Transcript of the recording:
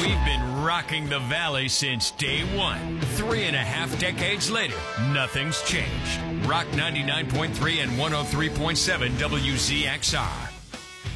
We've been rocking the Valley since day one. 3.5 decades later, nothing's changed. Rock 99.3 and 103.7 WZXR.